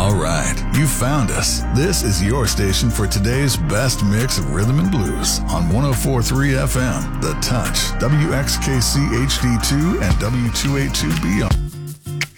All right, you found us. This is your station for today's best mix of rhythm and blues on 104.3 FM, The Touch, WXKC HD2 and W282B.